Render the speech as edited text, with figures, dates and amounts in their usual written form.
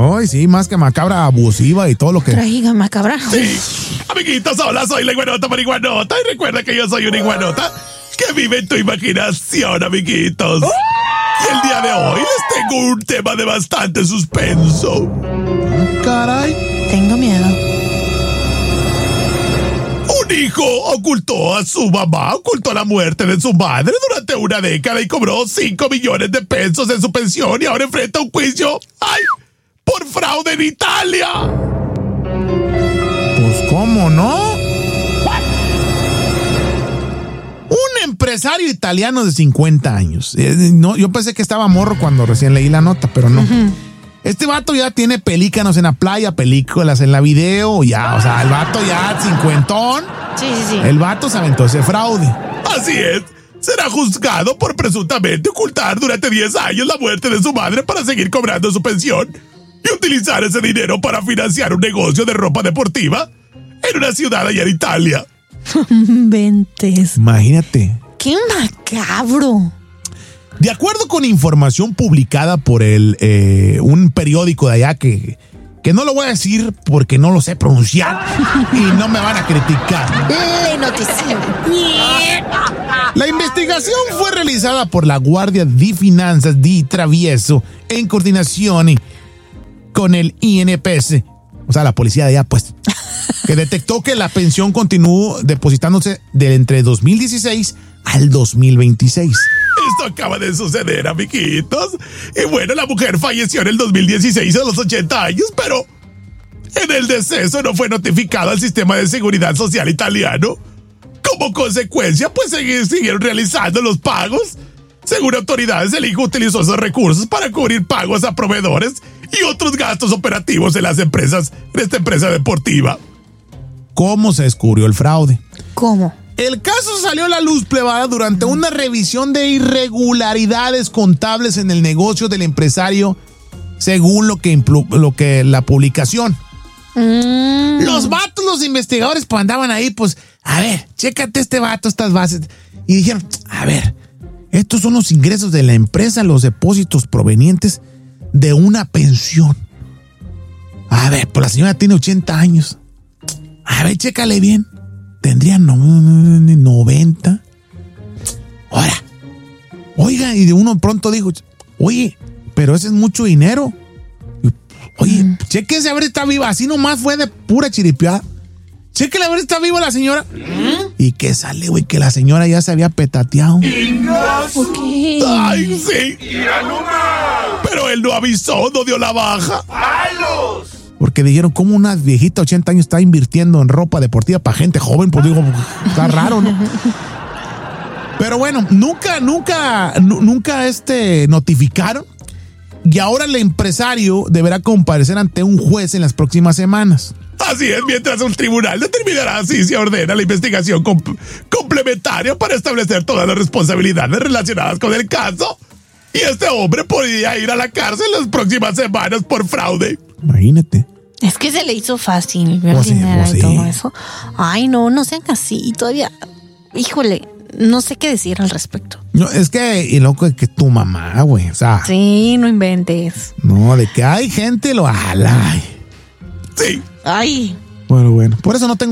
Ay, sí, más que macabra, abusiva y todo lo que... Traiga macabra. Sí. Amiguitos, hola, soy la iguanota marihuanota. Y recuerda que yo soy una iguanota que vive en tu imaginación, amiguitos. Y el día de hoy les tengo un tema de bastante suspenso. Caray. Tengo miedo. Un hijo ocultó a su mamá, ocultó la muerte de su madre durante una década y cobró 5 millones de pesos en su pensión y ahora enfrenta un juicio, ¡ay!, por fraude en Italia. Pues, ¿cómo no? Un empresario italiano de 50 años. No, yo pensé que estaba morro cuando recién leí la nota, pero no. Este vato ya tiene pelícanos en la playa, películas en la video, ya, o sea, el vato ya cincuentón. Sí. El vato se aventó ese fraude. Así es, será juzgado por presuntamente ocultar durante 10 años la muerte de su madre para seguir cobrando su pensión y utilizar ese dinero para financiar un negocio de ropa deportiva en una ciudad allá en Italia. Ventes. Imagínate. ¡Qué macabro! De acuerdo con información publicada por un periódico de allá que no lo voy a decir porque no lo sé pronunciar y no me van a criticar. Le noticio. La investigación fue realizada por la Guardia di Finanzas di Travieso en coordinación con el INPS, o sea, la policía de allá, pues, que detectó que la pensión continuó depositándose de entre 2016 al 2026. Esto acaba de suceder, amiguitos. Y bueno, la mujer falleció en el 2016 a los 80 años, pero en el deceso no fue notificado al sistema de seguridad social italiano. Como consecuencia, pues siguieron realizando los pagos. Según autoridades, el hijo utilizó esos recursos para cubrir pagos a proveedores y otros gastos operativos en esta empresa deportiva. ¿Cómo se descubrió el fraude? ¿Cómo? El caso salió a la luz, plebada, durante una revisión de irregularidades contables en el negocio del empresario, según lo que la publicación. Los vatos, los investigadores, pues andaban ahí, pues, a ver, chécate este vato, estas bases. Y dijeron, a ver, estos son los ingresos de la empresa, los depósitos provenientes de una pensión. A ver, pues la señora tiene 80 años. A ver, chécale bien. Tendrían 90. Ahora, oiga, y de uno pronto dijo, oye, pero ese es mucho dinero. Oye, chéquense a ver si está viva. Así nomás fue de pura chiripiada. Chéquenle a ver si está viva la señora. Y que sale, güey, que la señora ya se había petateado. ¿Por qué? ¡Ay, sí! Pero él no avisó, no dio la baja. Porque dijeron, ¿cómo una viejita 80 años está invirtiendo en ropa deportiva para gente joven? Pues digo, está raro, ¿no? Pero bueno, nunca notificaron. Y ahora el empresario deberá comparecer ante un juez en las próximas semanas. Así es, mientras un tribunal determinará si se ordena la investigación complementaria para establecer todas las responsabilidades relacionadas con el caso. Y este hombre podría ir a la cárcel las próximas semanas por fraude. Imagínate. Es que se le hizo fácil ver Pues sí, dinero pues y sí. todo eso. Ay, no sean así. Todavía, híjole, no sé qué decir al respecto. No, es que, y loco, es que tu mamá, güey, o sea. Sí, no inventes. No, de que hay gente lo ala. Sí. Ay. Bueno, por eso no tengo